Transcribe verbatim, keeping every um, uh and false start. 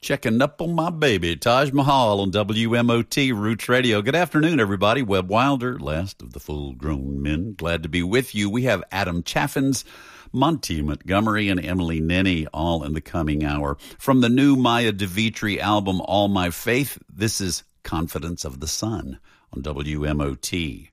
Checking up on my baby, Taj Mahal on W M O T Roots Radio. Good afternoon, everybody. Webb Wilder, last of the full-grown men. Glad to be with you. We have Adam Chaffins, Monty Montgomery, and Emily Nenny all in the coming hour. From the new Maya DeVitri album, All My Faith, this is Confidence of the Sun on W M O T.